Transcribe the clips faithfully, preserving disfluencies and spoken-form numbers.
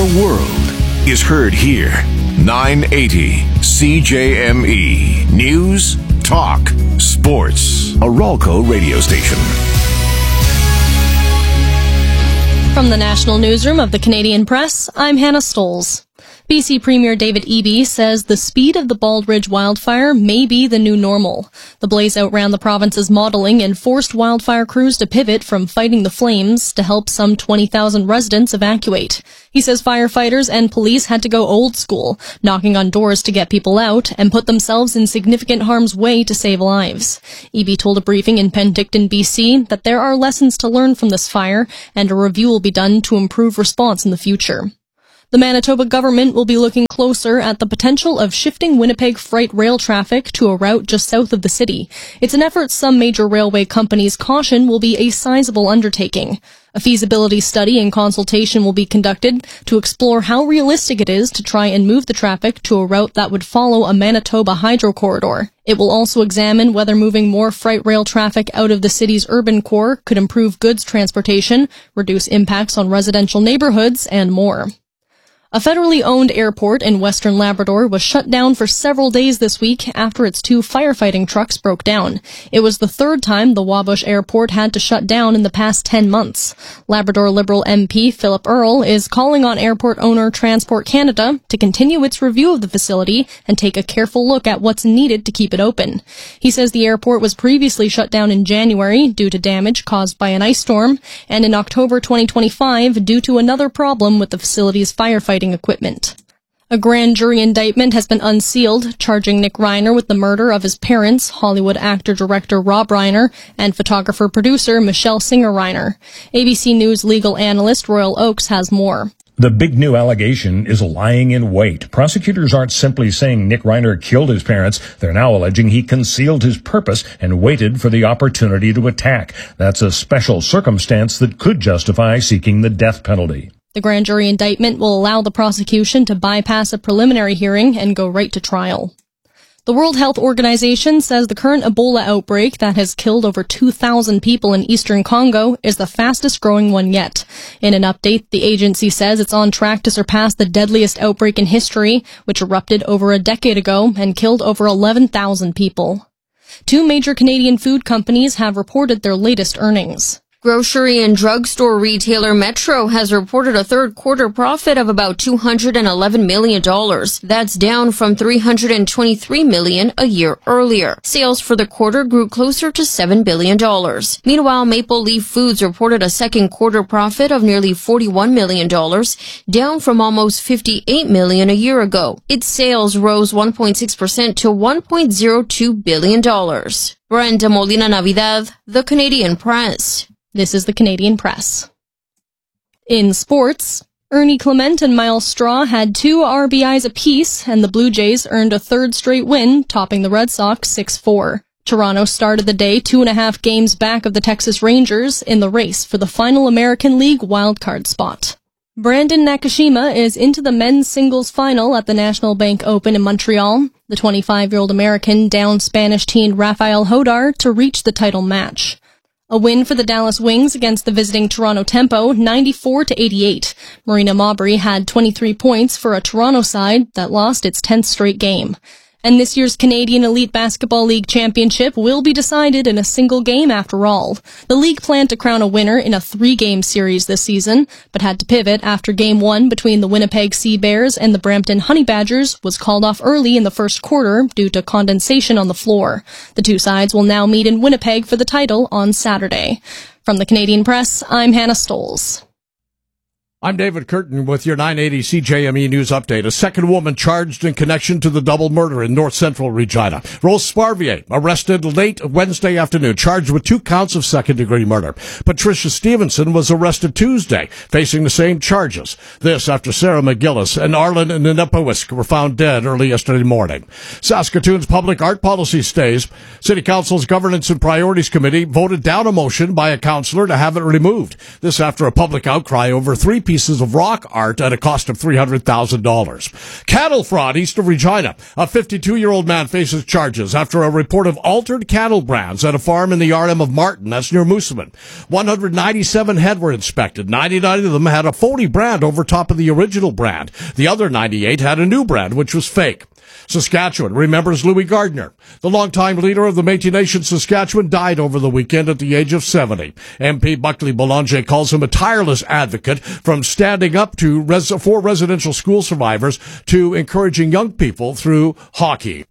world is heard here. nine eighty C J M E. News, talk, sports. A Ralco radio station. From the National Newsroom of the Canadian Press, I'm Hannah Stolz. B C Premier David Eby says the speed of the Bald Ridge wildfire may be the new normal. The blaze outran the province's modeling and forced wildfire crews to pivot from fighting the flames to help some twenty thousand residents evacuate. He says firefighters and police had to go old school, knocking on doors to get people out and put themselves in significant harm's way to save lives. Eby told a briefing in Penticton, B C, that there are lessons to learn from this fire and a review will be done to improve response in the future. The Manitoba government will be looking closer at the potential of shifting Winnipeg freight rail traffic to a route just south of the city. It's an effort some major railway companies caution will be a sizable undertaking. A feasibility study and consultation will be conducted to explore how realistic it is to try and move the traffic to a route that would follow a Manitoba hydro corridor. It will also examine whether moving more freight rail traffic out of the city's urban core could improve goods transportation, reduce impacts on residential neighborhoods, and more. A federally owned airport in Western Labrador was shut down for several days this week after its two firefighting trucks broke down. It was the third time the Wabush Airport had to shut down in the past ten months. Labrador Liberal M P Philip Earle is calling on airport owner Transport Canada to continue its review of the facility and take a careful look at what's needed to keep it open. He says the airport was previously shut down in January due to damage caused by an ice storm, and in October twenty twenty-five due to another problem with the facility's firefighting equipment. A grand jury indictment has been unsealed, charging Nick Reiner with the murder of his parents, Hollywood actor-director Rob Reiner, and photographer-producer Michelle Singer Reiner. A B C News legal analyst Royal Oakes has more. The big new allegation is lying in wait. Prosecutors aren't simply saying Nick Reiner killed his parents. They're now alleging he concealed his purpose and waited for the opportunity to attack. That's a special circumstance that could justify seeking the death penalty. The grand jury indictment will allow the prosecution to bypass a preliminary hearing and go right to trial. The World Health Organization says the current Ebola outbreak that has killed over two thousand people in eastern Congo is the fastest growing one yet. In an update, the agency says it's on track to surpass the deadliest outbreak in history, which erupted over a decade ago and killed over eleven thousand people. Two major Canadian food companies have reported their latest earnings. Grocery and drugstore retailer Metro has reported a third quarter profit of about two hundred eleven million dollars. That's down from three hundred twenty-three million dollars a year earlier. Sales for the quarter grew closer to seven billion dollars. Meanwhile, Maple Leaf Foods reported a second quarter profit of nearly forty-one million dollars, down from almost fifty-eight million dollars a year ago. Its sales rose one point six percent to one point zero two billion dollars. Brenda Molina Navidad, The Canadian Press. This is the Canadian Press. In sports, Ernie Clement and Miles Straw had two R B Is apiece, and the Blue Jays earned a third straight win, topping the Red Sox six four. Toronto started the day two and a half games back of the Texas Rangers in the race for the final American League wildcard spot. Brandon Nakashima is into the men's singles final at the National Bank Open in Montreal. The twenty-five-year-old American downed Spanish teen Rafael Hodar to reach the title match. A win for the Dallas Wings against the visiting Toronto Tempo, ninety-four to eighty-eight. Marina Mabrey had twenty-three points for a Toronto side that lost its tenth straight game. And this year's Canadian Elite Basketball League Championship will be decided in a single game after all. The league planned to crown a winner in a three-game series this season, but had to pivot after Game one between the Winnipeg Sea Bears and the Brampton Honey Badgers was called off early in the first quarter due to condensation on the floor. The two sides will now meet in Winnipeg for the title on Saturday. From the Canadian Press, I'm Hannah Stolz. I'm David Curtin with your nine eighty C J M E News Update. A second woman charged in connection to the double murder in North Central Regina. Rose Sparvier arrested late Wednesday afternoon, charged with two counts of second-degree murder. Patricia Stevenson was arrested Tuesday, facing the same charges. This after Sarah McGillis and Arlen Ninipowisk were found dead early yesterday morning. Saskatoon's public art policy stays. City Council's Governance and Priorities Committee voted down a motion by a councillor to have it removed. This after a public outcry over three pieces pieces of rock art at a cost of three hundred thousand dollars. Cattle fraud east of Regina. A fifty-two-year-old man faces charges after a report of altered cattle brands at a farm in the R M of Martin, that's near Moosomin. one hundred ninety-seven head were inspected. ninety-nine of them had a phony brand over top of the original brand. The other ninety-eight had a new brand, which was fake. Saskatchewan remembers Louis Gardner. The longtime leader of the Métis Nation Saskatchewan died over the weekend at the age of seventy. M P Buckley Boulanger calls him a tireless advocate, from standing up to res- for residential school survivors to encouraging young people through hockey.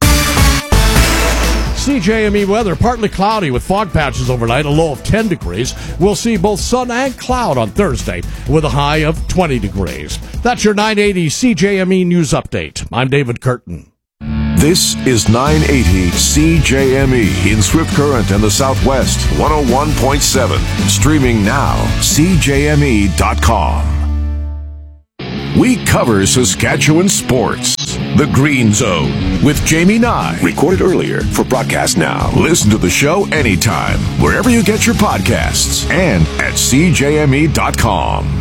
C J M E weather, partly cloudy with fog patches overnight, a low of ten degrees. We'll see both sun and cloud on Thursday with a high of twenty degrees. That's your nine eighty C J M E News Update. I'm David Curtin. This is nine eighty C J M E in Swift Current and the Southwest, one oh one point seven. Streaming now, C J M E dot com. We cover Saskatchewan sports. The Green Zone with Jamie Nye. Recorded earlier for broadcast now. Listen to the show anytime, wherever you get your podcasts, and at C J M E dot com.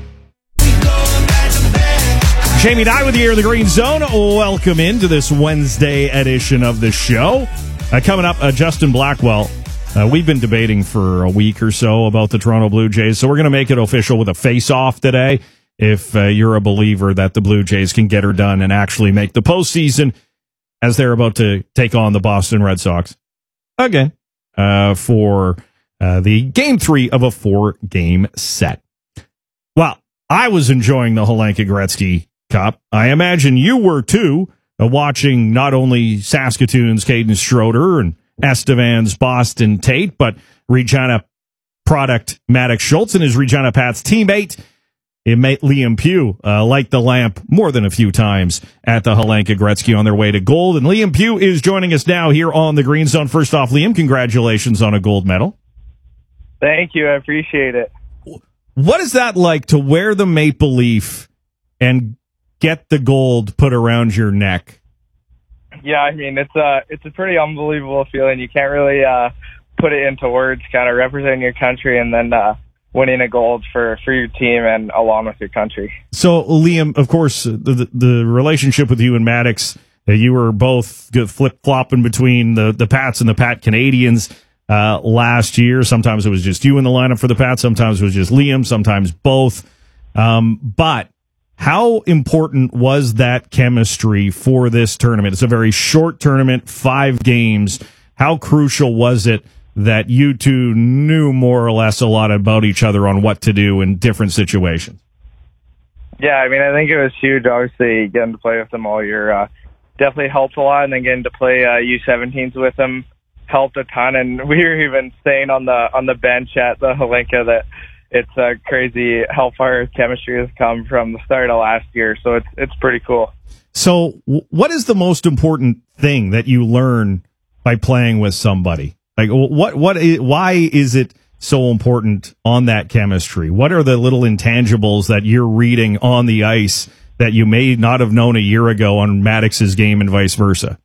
Jamie Nye with you here in the Green Zone. Welcome into this Wednesday edition of the show. Uh, coming up, uh, Justin Blackwell. Uh, we've been debating for a week or so about the Toronto Blue Jays, so we're going to make it official with a face-off today. If uh, you're a believer that the Blue Jays can get her done and actually make the postseason, as they're about to take on the Boston Red Sox again uh, for uh, the game three of a four-game set. Well, I was enjoying the Hlinka Gretzky Cup. I imagine you were too, uh, watching not only Saskatoon's Caden Schroeder and Estevan's Boston Tate, but Regina product Maddox Schultz and his Regina Pats teammate, it made Liam Pugh uh, light the lamp more than a few times at the Hlinka Gretzky on their way to gold. And Liam Pugh is joining us now here on the Green Zone. First off, Liam, congratulations on a gold medal. Thank you. I appreciate it. What is that like to wear the maple leaf and get the gold put around your neck? Yeah, I mean, it's a, it's a pretty unbelievable feeling. You can't really uh, put it into words, kind of representing your country and then uh, winning a gold for, for your team and along with your country. So, Liam, of course, the, the, the relationship with you and Maddox, uh, you were both flip-flopping between the, the Pats and the Pat Canadians uh, last year. Sometimes it was just you in the lineup for the Pats. Sometimes it was just Liam. Sometimes both. Um, but how important was that chemistry for this tournament? It's a very short tournament, five games. How crucial was it that you two knew more or less a lot about each other on what to do in different situations? Yeah, I mean, I think it was huge. Obviously, getting to play with them all year uh, definitely helped a lot, and then getting to play uh, U seventeens with them helped a ton. And we were even saying on the on the bench at the Hlinka that it's uh, crazy how far chemistry has come from the start of last year. So it's it's pretty cool. So, what is the most important thing that you learn by playing with somebody? Like, what, what, is, why is it so important on that chemistry? What are the little intangibles that you're reading on the ice that you may not have known a year ago on Maddox's game and vice versa?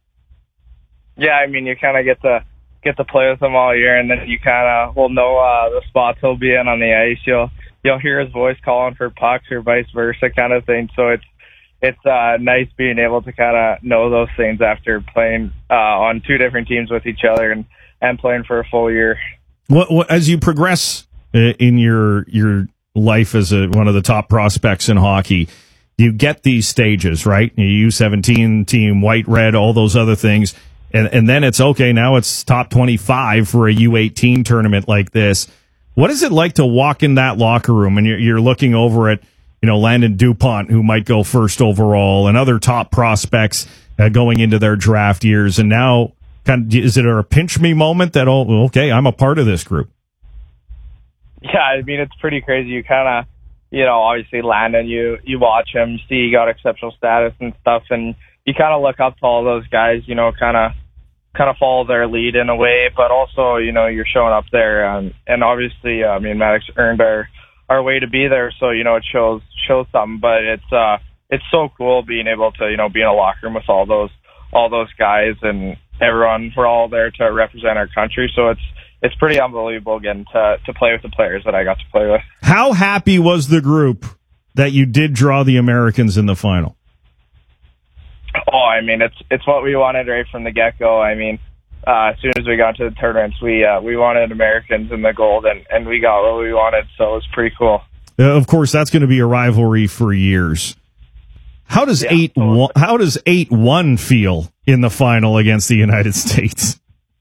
Yeah, I mean, you kind of get to get to play with him all year, and then you kind of will know uh, the spots he'll be in on the ice. You'll you'll hear his voice calling for pucks or vice versa, kind of thing. So it's it's uh, nice being able to kind of know those things after playing uh, on two different teams with each other and. and playing for a full year. What, what, as you progress in your your life as a, one of the top prospects in hockey, you get these stages, right? U seventeen team, white, red, all those other things. And, and then it's, okay, now it's top twenty-five for a U eighteen tournament like this. What is it like to walk in that locker room and you're, you're looking over at, you know, Landon DuPont, who might go first overall, and other top prospects uh, going into their draft years, and now... Kind of, is it a pinch me moment that, oh, okay, I'm a part of this group? Yeah, I mean, it's pretty crazy. You kind of, you know, obviously Landon, you, you watch him, you see he got exceptional status and stuff, and you kind of look up to all those guys, you know, kind of kind of follow their lead in a way, but also, you know, you're showing up there, and, and obviously, uh, I mean, Maddox earned our, our way to be there, so, you know, it shows shows something, but it's uh it's so cool being able to, you know, be in a locker room with all those all those guys and everyone. We're all there to represent our country, so it's it's pretty unbelievable getting to to play with the players that I got to play with. How happy was the group that you did draw the Americans in the final? Oh, I mean, it's it's what we wanted right from the get-go. I mean, uh, as soon as we got to the tournaments, we uh, we wanted Americans in the gold, and, and we got what we wanted, so it was pretty cool. Uh, of course, that's going to be a rivalry for years. How does Yeah, eight totally. one, how does eight one feel in the final against the United States?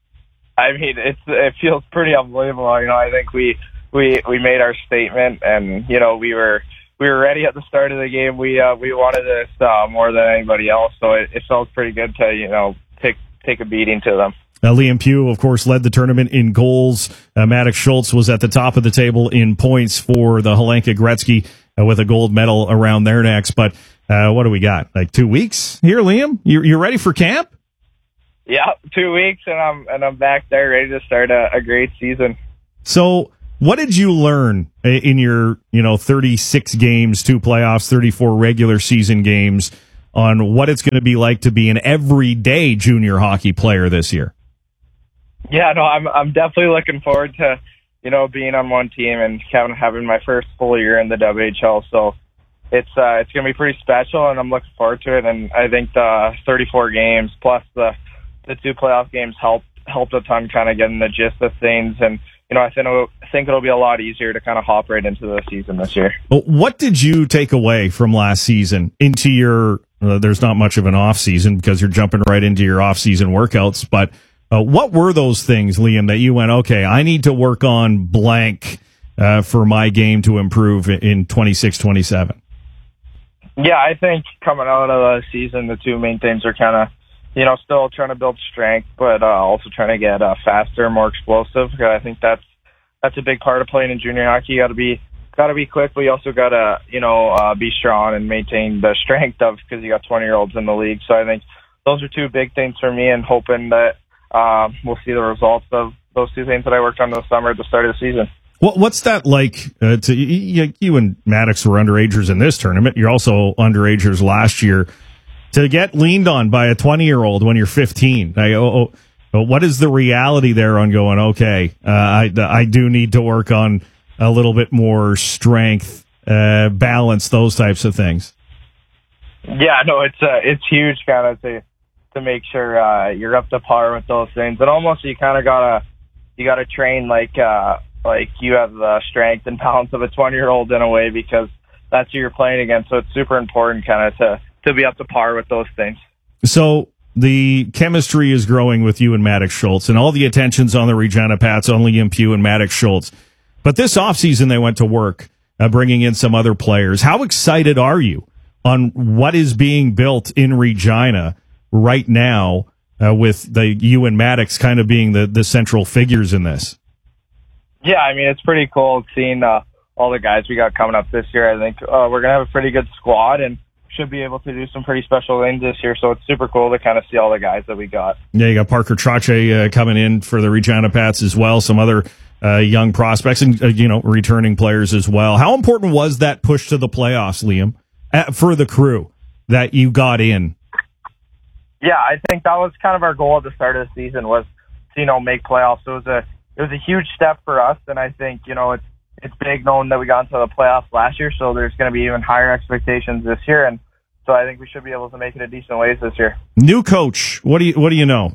I mean, it's it feels pretty unbelievable. You know, I think we we we made our statement, and you know, we were we were ready at the start of the game. We uh, we wanted this uh, more than anybody else, so it, it felt pretty good to you know take take a beating to them. Uh, Liam Pugh, of course, led the tournament in goals. Uh, Maddox Schultz was at the top of the table in points for the Helenka Gretzky uh, with a gold medal around their necks. But uh, what do we got? Like two weeks here, Liam? You you ready for camp? Yeah, two weeks, and I'm and I'm back there ready to start a, a great season. So, what did you learn in your, you know, thirty-six games, two playoffs, thirty-four regular season games on what it's going to be like to be an everyday junior hockey player this year? Yeah, no, I'm I'm definitely looking forward to, you know, being on one team and kind of having my first full year in the W H L. So it's uh, it's going to be pretty special, and I'm looking forward to it. And I think the thirty-four games plus the the two playoff games helped helped a ton, kind of getting the gist of things. And you know, I think it'll, I think it'll be a lot easier to kind of hop right into the season this year. Well, what did you take away from last season into your? Uh, there's not much of an off season because you're jumping right into your off season workouts. But uh, what were those things, Liam, that you went, okay, I need to work on blank uh, for my game to improve in twenty-six twenty-seven? Yeah, I think coming out of the season, the two main things are kind of, you know, still trying to build strength, but uh, also trying to get uh, faster, more explosive. I think that's that's a big part of playing in junior hockey. You got to be got to be quick, but you also got to, you know, uh, be strong and maintain the strength of, because you got twenty year olds in the league. So I think those are two big things for me, and hoping that um, we'll see the results of those two things that I worked on this summer at the start of the season. What, what's that like? Uh, to you, you and Maddox were underagers in this tournament. You're also underagers last year. To get leaned on by a twenty-year-old when you're fifteen, I, oh, oh, what is the reality there on going, okay, uh, I, I do need to work on a little bit more strength, uh, balance, those types of things? Yeah, no, it's uh, it's huge kind of to to make sure uh, you're up to par with those things. And almost you kind of gotta you gotta train like uh, like you have the strength and balance of a twenty-year-old in a way, because that's who you're playing against. So it's super important kind of to to be up to par with those things. So the chemistry is growing with you and Maddox Schultz, and all the attention's on the Regina Pats, on Liam Pugh and Maddox Schultz. But this offseason, they went to work uh, bringing in some other players. How excited are you on what is being built in Regina right now uh, with the you and Maddox kind of being the, the central figures in this? Yeah, I mean, it's pretty cool seeing uh, all the guys we got coming up this year. I think uh, we're going to have a pretty good squad, and should be able to do some pretty special things this year. So it's super cool to kind of see all the guys that we got. Yeah, you got Parker Trache uh, coming in for the Regina Pats as well. Some other uh, young prospects and, uh, you know, returning players as well. How important was that push to the playoffs, Liam, uh, for the crew that you got in? Yeah, I think that was kind of our goal at the start of the season, was to, you know, make playoffs. So it was a, it was a huge step for us. And I think, you know, it's, it's big knowing that we got into the playoffs last year, so there's going to be even higher expectations this year, and so I think we should be able to make it a decent ways this year. New coach, what do you what do you know?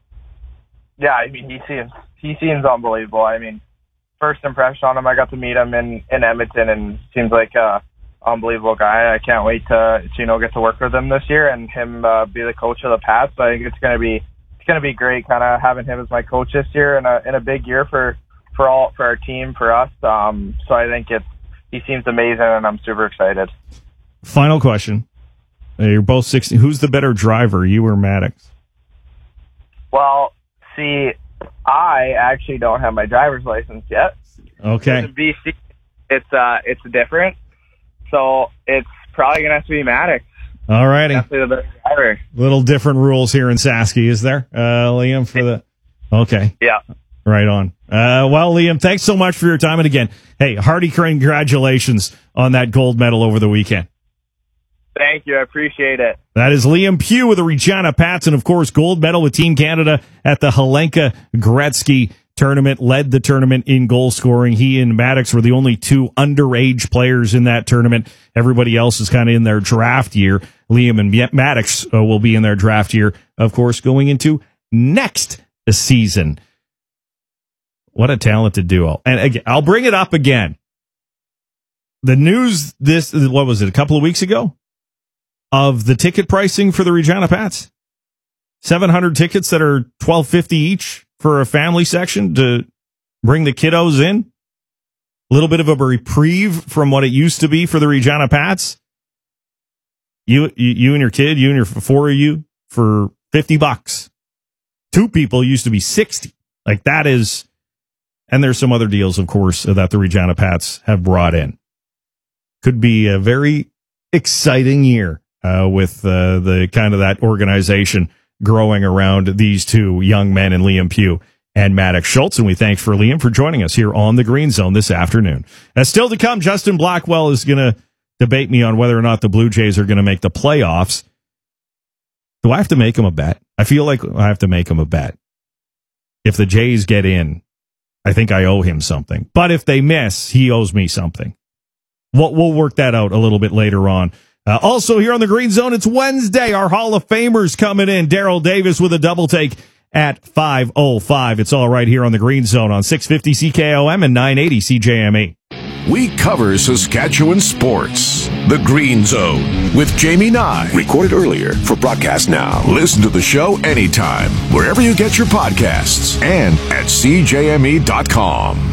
Yeah, I mean, he seems he seems unbelievable. I mean, first impression on him, I got to meet him in, in Edmonton, and seems like a unbelievable guy. I can't wait to, to you know get to work with him this year and him uh, be the coach of the Pats. So I think it's going to be it's going to be great, kind of having him as my coach this year, and a in a big year for. for all for our team, for us. Um, so I think it's he seems amazing, and I'm super excited. Final question. You're both sixteen. Who's the better driver, you or Maddox? Well, see, I actually don't have my driver's license yet. Okay. In B C, it's uh, it's different. So it's probably gonna have to be Maddox. All righty. Definitely the better driver. Little different rules here in Sasky, is there, uh, Liam? For the okay. Yeah. Right on. Uh, well, Liam, thanks so much for your time. And again, hey, hearty congratulations on that gold medal over the weekend. Thank you. I appreciate it. That is Liam Pugh with the Regina Pats, and of course, gold medal with Team Canada at the Helenka Gretzky tournament, led the tournament in goal scoring. He and Maddox were the only two underage players in that tournament. Everybody else is kind of in their draft year. Liam and Maddox uh, will be in their draft year, of course, going into next season. What a talented duo. And again, I'll bring it up again. The news this, what was it, a couple of weeks ago? Of the ticket pricing for the Regina Pats. seven hundred tickets that are twelve fifty each for a family section to bring the kiddos in. A little bit of a reprieve from what it used to be for the Regina Pats. You, you, you and your kid, you and your four of you for fifty bucks. Two people used to be sixty. Like that is, and there's some other deals, of course, that the Regina Pats have brought in. Could be a very exciting year uh, with uh, the kind of that organization growing around these two young men in Liam Pugh and Maddox Schultz. And we thank for Liam for joining us here on the Green Zone this afternoon. As still to come, Justin Blackwell is going to debate me on whether or not the Blue Jays are going to make the playoffs. Do I have to make him a bet? I feel like I have to make him a bet. If the Jays get in, I think I owe him something. But if they miss, he owes me something. We'll, we'll work that out a little bit later on. Uh, also here on the Green Zone, it's Wednesday. Our Hall of Famers coming in. Daryl Davis with a double take at five oh five. It's all right here on the Green Zone on six fifty C K O M and nine eighty C J M E. We cover Saskatchewan sports. The Green Zone with Jamie Nye. Recorded earlier for broadcast now. Listen to the show anytime, wherever you get your podcasts, and at C J M E dot com.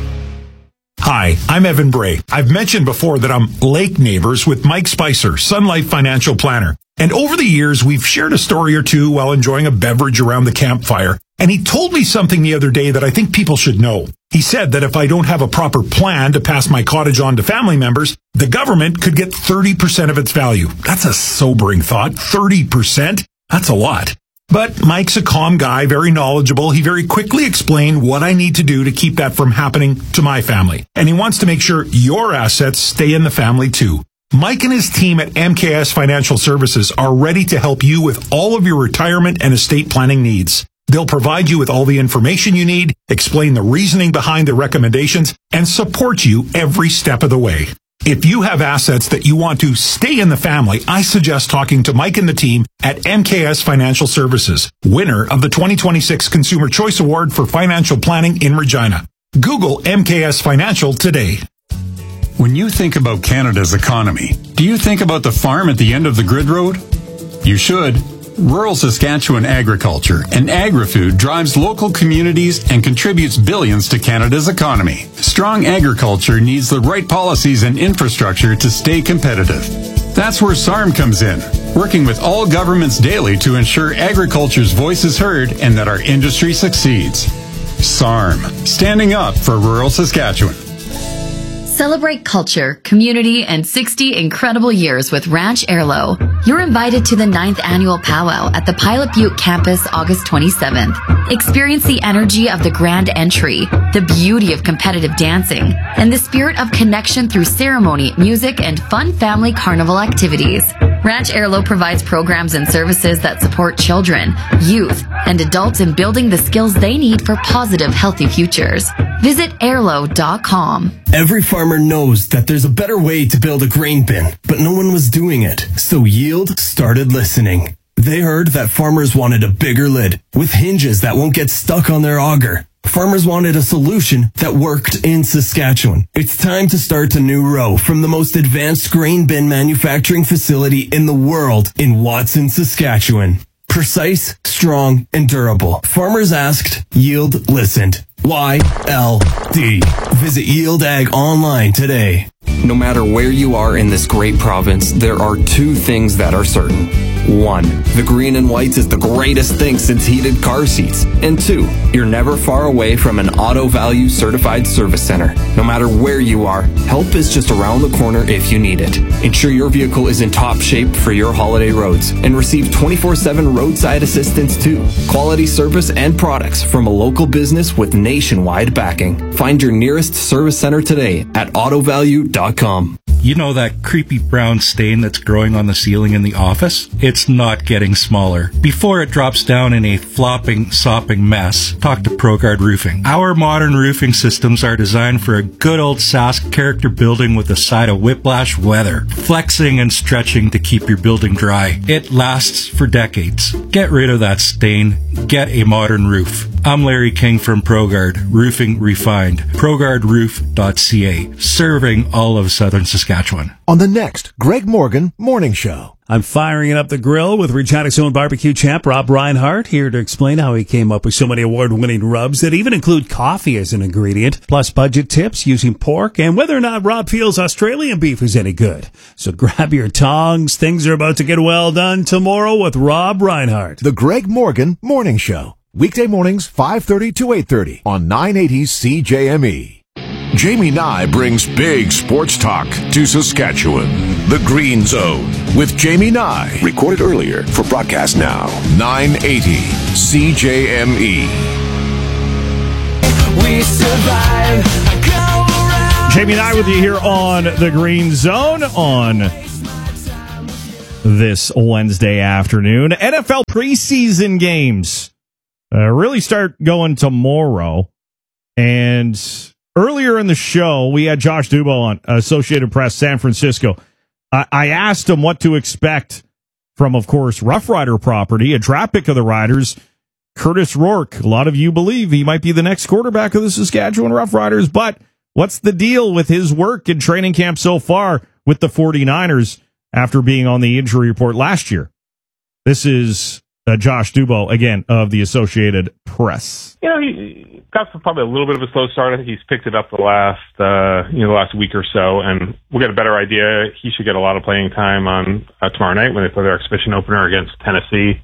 Hi, I'm Evan Bray. I've mentioned before that I'm lake neighbors with Mike Spicer, Sun Life Financial Planner. And over the years, we've shared a story or two while enjoying a beverage around the campfire. And he told me something the other day that I think people should know. He said that if I don't have a proper plan to pass my cottage on to family members, the government could get thirty percent of its value. That's a sobering thought. thirty percent? That's a lot. But Mike's a calm guy, very knowledgeable. He very quickly explained what I need to do to keep that from happening to my family. And he wants to make sure your assets stay in the family too. Mike and his team at M K S Financial Services are ready to help you with all of your retirement and estate planning needs. They'll provide you with all the information you need, explain the reasoning behind the recommendations, and support you every step of the way. If you have assets that you want to stay in the family, I suggest talking to Mike and the team at M K S Financial Services, winner of the twenty twenty-six Consumer Choice Award for Financial Planning in Regina. Google M K S Financial today. When you think about Canada's economy, do you think about the farm at the end of the grid road? You should. Rural Saskatchewan agriculture and agri-food drives local communities and contributes billions to Canada's economy. Strong agriculture needs the right policies and infrastructure to stay competitive. That's where S A R M comes in, working with all governments daily to ensure agriculture's voice is heard and that our industry succeeds. S A R M, standing up for rural Saskatchewan. Celebrate culture, community, and sixty incredible years with Ranch Airlo. You're invited to the ninth annual powwow at the Pilot Butte campus August twenty-seventh. Experience the energy of the grand entry, the beauty of competitive dancing, and the spirit of connection through ceremony, music, and fun family carnival activities. Ranch Airlo provides programs and services that support children, youth, and adults in building the skills they need for positive, healthy futures. Visit airlo dot com. Every farmer knows that there's a better way to build a grain bin, but no one was doing it. So Yield started listening. They heard that farmers wanted a bigger lid with hinges that won't get stuck on their auger. Farmers wanted a solution that worked in Saskatchewan. It's time to start a new row from the most advanced grain bin manufacturing facility in the world in Watson, Saskatchewan. Precise, strong, and durable. Farmers asked, Yield listened. Y L D. Visit Yield Ag online today. No matter where you are in this great province, there are two things that are certain. One, the green and whites is the greatest thing since heated car seats. And two, you're never far away from an Auto Value certified service center. No matter where you are, help is just around the corner if you need it. Ensure your vehicle is in top shape for your holiday roads and receive twenty-four seven roadside assistance too. Quality service and products from a local business with nationwide backing. Find your nearest service center today at auto value dot com. You know that creepy brown stain that's growing on the ceiling in the office? It's not getting smaller. Before it drops down in a flopping, sopping mess, talk to ProGuard Roofing. Our modern roofing systems are designed for a good old Sask character building with a side of whiplash weather, flexing and stretching to keep your building dry. It lasts for decades. Get rid of that stain. Get a modern roof. I'm Larry King from ProGuard, Roofing Refined. ProGuard Roof dot C A, serving all of southern Saskatchewan. On the next Greg Morgan Morning Show. I'm firing up the grill with Regina's own barbecue champ, Rob Reinhardt, here to explain how he came up with so many award-winning rubs that even include coffee as an ingredient, plus budget tips using pork, and whether or not Rob feels Australian beef is any good. So grab your tongs. Things are about to get well done tomorrow with Rob Reinhardt. The Greg Morgan Morning Show. Weekday mornings, five thirty to eight thirty on nine eighty C J M E. Jamie Nye brings big sports talk to Saskatchewan. The Green Zone with Jamie Nye. Recorded earlier for broadcast now. nine eighty C J M E. We survive. Jamie Nye with you here on The Green Zone on this Wednesday afternoon. N F L preseason games uh, really start going tomorrow. And earlier in the show, we had Josh Dubow on Associated Press, San Francisco. I, I asked him what to expect from, of course, Rough Rider property, a draft pick of the Riders, Curtis Rourke. A lot of you believe he might be the next quarterback of the Saskatchewan Rough Riders, but what's the deal with his work in training camp so far with the forty-niners after being on the injury report last year? This is uh, Josh Dubow, again, of the Associated Press. You know, he got probably a little bit of a slow start. I think he's picked it up the last, uh, you know, the last week or so, and we'll get a better idea. He should get a lot of playing time on uh, tomorrow night when they play their exhibition opener against Tennessee.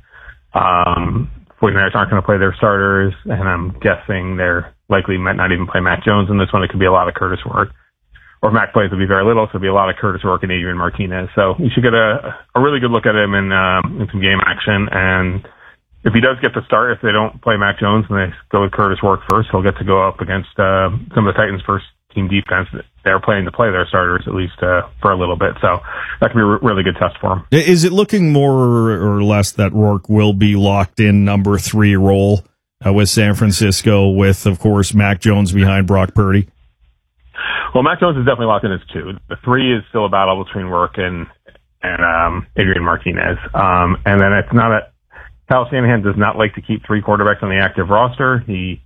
Um, forty-niners aren't going to play their starters, and I'm guessing they're likely might not even play Mac Jones in this one. It could be a lot of Curtis Rourke. Or if Mac plays, it'll be very little, so it'll be a lot of Curtis Rourke and Adrian Martinez. So you should get a, a really good look at him in, um, in some game action. And if he does get the start, if they don't play Mac Jones and they go with Curtis Rourke first, he'll get to go up against uh, some of the Titans' first team defense. They're planning to play their starters at least uh, for a little bit. So that could be a r- really good test for him. Is it looking more or less that Rourke will be locked in number three role uh, with San Francisco with, of course, Mac Jones behind Brock Purdy? Well, Mac Jones is definitely locked in as two. The three is still a battle between Rourke and, and um, Adrian Martinez. Um, and then it's not a Kyle Shanahan does not like to keep three quarterbacks on the active roster. He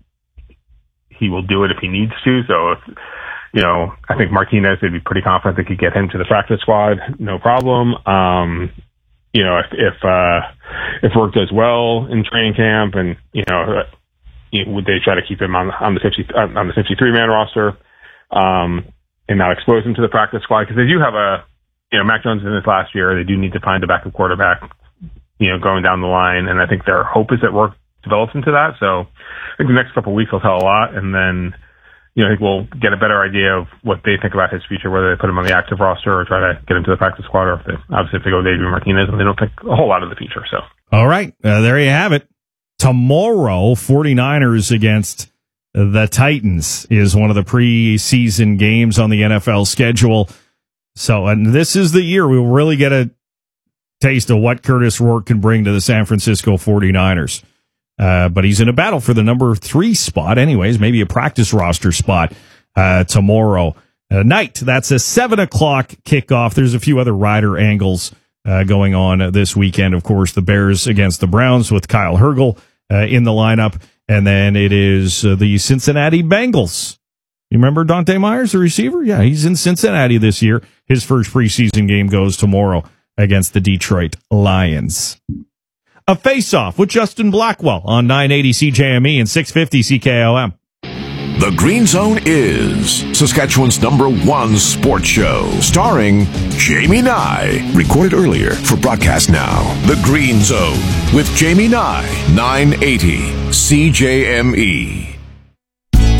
he will do it if he needs to. So, if, you know, I think Martinez would be pretty confident they could get him to the practice squad, no problem. Um, you know, if if uh, if Rourke does well in training camp, and you know, you know, would they try to keep him on on the fifty on the fifty-three man roster, um, and not expose him to the practice squad? Because they do have a, you know, Mac Jones in this last year. They do need to find a backup quarterback, you know, going down the line. And I think their hope is that Rourke develops into that. So I think the next couple of weeks will tell a lot. And then, you know, I think we'll get a better idea of what they think about his future, whether they put him on the active roster or try to get him to the practice squad, or if they, obviously if they go with Adrian Martinez, and they don't think a whole lot of the future. So, all right, uh, there you have it. Tomorrow, forty-niners against the Titans is one of the preseason games on the N F L schedule. So, and this is the year we will really get a taste of what Curtis Rourke can bring to the San Francisco forty-niners. Uh, but he's in a battle for the number three spot anyways, maybe a practice roster spot uh, tomorrow uh, night. That's a seven o'clock kickoff. There's a few other Rider angles uh, going on this weekend. Of course, the Bears against the Browns with Kyle Hergel uh, in the lineup. And then it is uh, the Cincinnati Bengals. You remember Dante Myers, the receiver? Yeah, he's in Cincinnati this year. His first preseason game goes tomorrow against the Detroit Lions. A face-off with Justin Blackwell on nine eighty C J M E and six fifty C K O M. The Green Zone is Saskatchewan's number one sports show, starring Jamie Nye. Recorded earlier for broadcast now. The Green Zone with Jamie Nye, nine eighty C J M E.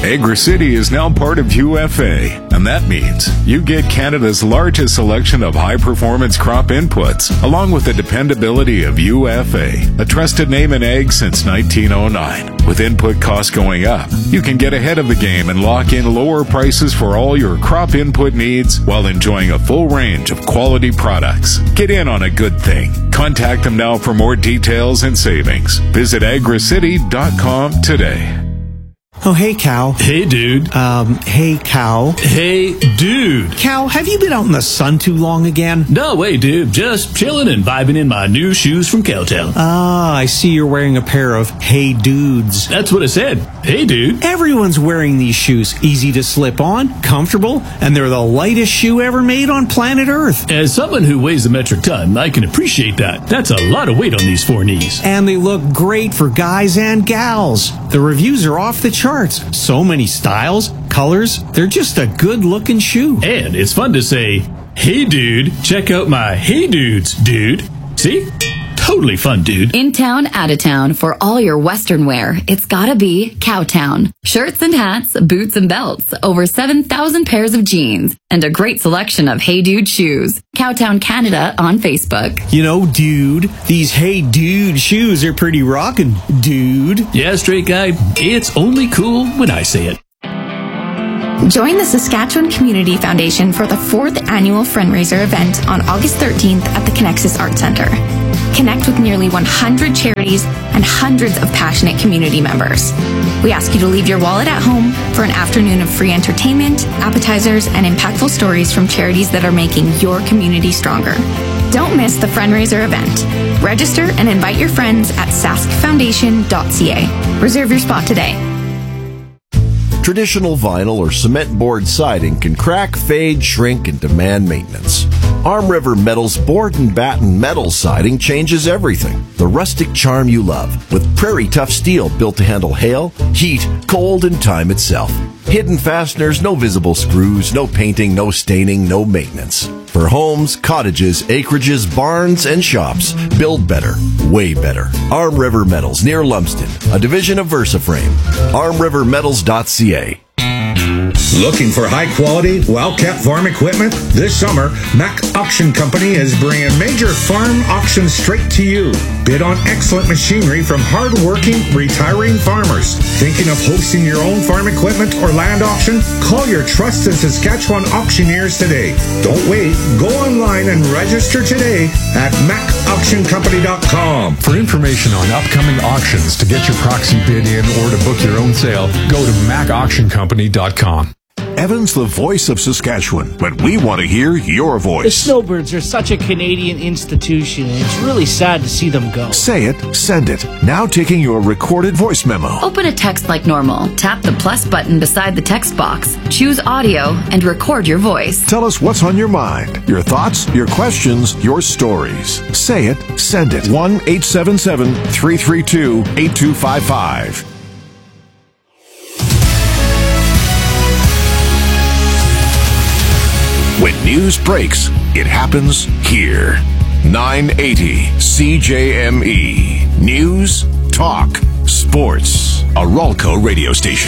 AgriCity is now part of U F A, and that means you get Canada's largest selection of high-performance crop inputs, along with the dependability of U F A, a trusted name in ag since nineteen oh nine. With input costs going up, you can get ahead of the game and lock in lower prices for all your crop input needs while enjoying a full range of quality products. Get in on a good thing. Contact them now for more details and savings. Visit agri city dot com today. Oh, hey, Cow. Hey, dude. Um, hey, Cow. Hey, dude. Cow, have you been out in the sun too long again? No way, dude. Just chilling and vibing in my new shoes from Cowtown. Ah, I see you're wearing a pair of Hey Dudes. That's what I said. Hey, dude. Everyone's wearing these shoes. Easy to slip on, comfortable, and they're the lightest shoe ever made on planet Earth. As someone who weighs a metric ton, I can appreciate that. That's a lot of weight on these four knees. And they look great for guys and gals. The reviews are off the charts. So many styles, colors. They're just a good-looking shoe. And it's fun to say, hey, dude, check out my Hey Dudes, dude. See? Totally fun, dude. In town, out of town, for all your Western wear, it's gotta be Cowtown. Shirts and hats, boots and belts, over seven thousand pairs of jeans, and a great selection of Hey Dude shoes. Cowtown Canada on Facebook. You know, dude, these Hey Dude shoes are pretty rockin', dude. Yeah, straight guy, it's only cool when I say it. Join the Saskatchewan Community Foundation for the fourth annual fundraiser event on August thirteenth at the Connexus Arts Centre. Connect with nearly one hundred charities and hundreds of passionate community members. We ask you to leave your wallet at home for an afternoon of free entertainment, appetizers, and impactful stories from charities that are making your community stronger. Don't miss the fundraiser event. Register and invite your friends at sask foundation dot c a. Reserve your spot today. Traditional vinyl or cement board siding can crack, fade, shrink, and demand maintenance. Arm River Metal's board and batten metal siding changes everything. The rustic charm you love, with prairie tough steel built to handle hail, heat, cold, and time itself. Hidden fasteners, no visible screws, no painting, no staining, no maintenance. For homes, cottages, acreages, barns, and shops, build better, way better. Arm River Metals near Lumsden, a division of VersaFrame. arm river metals dot c a. Looking for high-quality, well-kept farm equipment? This summer, Mack Auction Company is bringing major farm auctions straight to you. Bid on excellent machinery from hard-working, retiring farmers. Thinking of hosting your own farm equipment or land auction? Call your trusted Saskatchewan auctioneers today. Don't wait. Go online and register today at mack auction company dot com. For information on upcoming auctions, to get your proxy bid in, or to book your own sale, go to mack auction company dot com. Evan's the voice of Saskatchewan, but we want to hear your The voice. Snowbirds are such a Canadian institution, and it's really sad to see them go. Say it, send it. Now taking your recorded voice memo. Open a text like normal. Tap the plus button beside the text box. Choose audio and record your voice. Tell us what's on your mind, your thoughts, your questions, your stories. Say it, send it. one eight seven seven, three three two, eight two five five. When news breaks, it happens here. nine eighty C J M E. News, talk, sports. A Ralco radio station.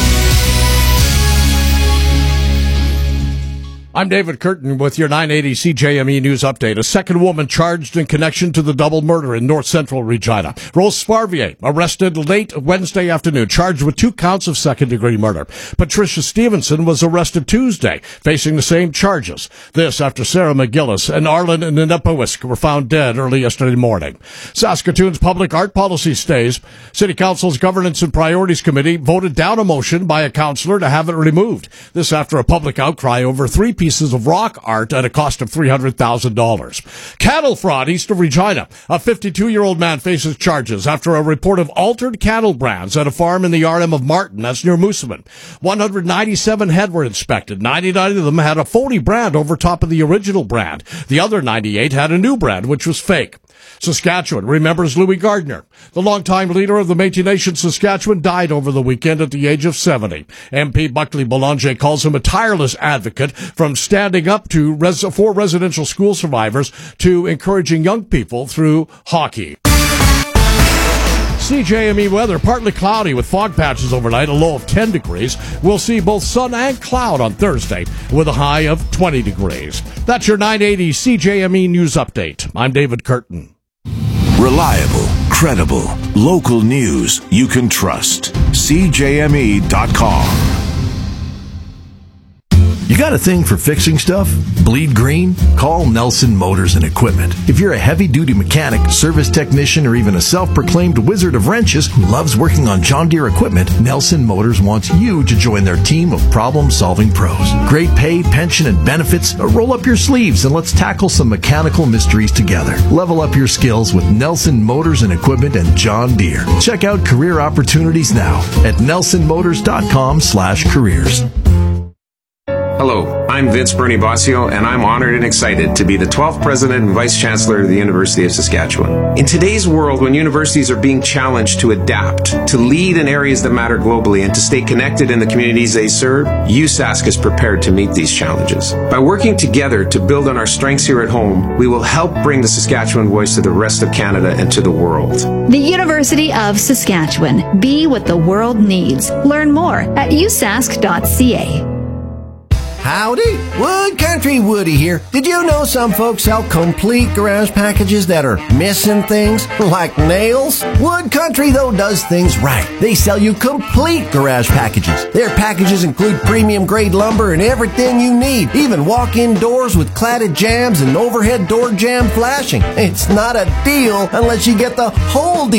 I'm David Curtin with your nine eighty C J M E News Update. A second woman charged in connection to the double murder in North Central Regina. Rose Sparvier arrested late Wednesday afternoon, charged with two counts of second-degree murder. Patricia Stevenson was arrested Tuesday, facing the same charges. This after Sarah McGillis and Arlen Nenepowisk were found dead early yesterday morning. Saskatoon's public art policy stays. City Council's Governance and Priorities Committee voted down a motion by a councillor to have it removed. This after a public outcry over three pieces of rock art at a cost of three hundred thousand dollars. Cattle fraud east of Regina. A fifty-two-year-old man faces charges after a report of altered cattle brands at a farm in the R M of Martin, that's near Moosomin. one hundred ninety-seven head were inspected. ninety-nine of them had a phony brand over top of the original brand. The other ninety-eight had a new brand, which was fake. Saskatchewan remembers Louis Gardner. The longtime leader of the Métis Nation Saskatchewan died over the weekend at the age of seventy. M P Buckley Boulanger calls him a tireless advocate, from standing up to res- for residential school survivors to encouraging young people through hockey. C J M E weather, partly cloudy with fog patches overnight, a low of ten degrees. We'll see both sun and cloud on Thursday with a high of twenty degrees. That's your nine eighty C J M E News Update. I'm David Curtin. Reliable, credible, local news you can trust. C J M E dot com. You got a thing for fixing stuff? Bleed green? Call Nelson Motors and Equipment. If you're a heavy-duty mechanic, service technician, or even a self-proclaimed wizard of wrenches who loves working on John Deere equipment, Nelson Motors wants you to join their team of problem-solving pros. Great pay, pension, and benefits? Roll up your sleeves and let's tackle some mechanical mysteries together. Level up your skills with Nelson Motors and Equipment and John Deere. Check out career opportunities now at nelson motors dot com slash careers. Hello, I'm Vince Bernie Bossio, and I'm honored and excited to be the twelfth President and Vice Chancellor of the University of Saskatchewan. In today's world, when universities are being challenged to adapt, to lead in areas that matter globally, and to stay connected in the communities they serve, U S A S C is prepared to meet these challenges. By working together to build on our strengths here at home, we will help bring the Saskatchewan voice to the rest of Canada and to the world. The University of Saskatchewan. Be what the world needs. Learn more at u sask dot c a. Howdy, Wood Country Woody here. Did you know some folks sell complete garage packages that are missing things, like nails? Wood Country, though, does things right. They sell you complete garage packages. Their packages include premium-grade lumber and everything you need, even walk-in doors with cladded jambs and overhead door jamb flashing. It's not a deal unless you get the whole deal.